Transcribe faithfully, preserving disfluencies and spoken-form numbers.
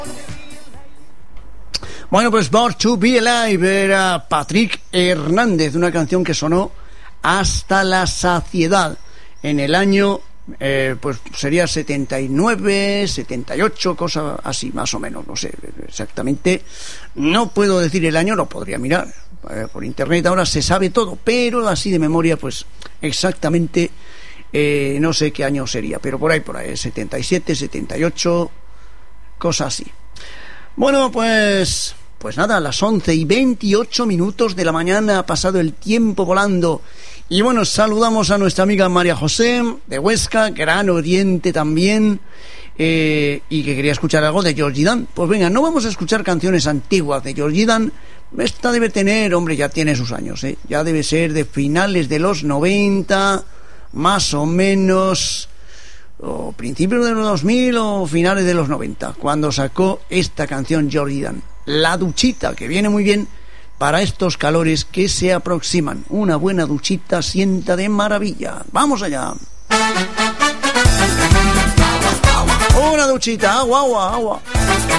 Bueno, pues Born to Be Alive era Patrick Hernández, una canción que sonó hasta la saciedad en el año, eh, pues sería setenta y nueve, setenta y ocho, cosa así, más o menos, no sé exactamente, no puedo decir el año, lo podría mirar eh, por internet, ahora se sabe todo, pero así de memoria, pues exactamente eh, no sé qué año sería, pero por ahí, por ahí, setenta y siete, setenta y ocho, cosa así. Bueno, pues... Pues nada, a las once y veintiocho minutos de la mañana ha pasado el tiempo volando. Y bueno, saludamos a nuestra amiga María José de Huesca, gran oyente también, eh, y que quería escuchar algo de Georgie Dan. Pues venga, no vamos a escuchar canciones antiguas de Georgie Dan. Esta debe tener, hombre, ya tiene sus años, ¿eh? Ya debe ser de finales de los noventa, más o menos, o principios de los dos mil o finales de los noventa, cuando sacó esta canción Georgie Dan. La duchita, que viene muy bien para estos calores que se aproximan. Una buena duchita sienta de maravilla. ¡Vamos allá! Una duchita, agua, agua, agua.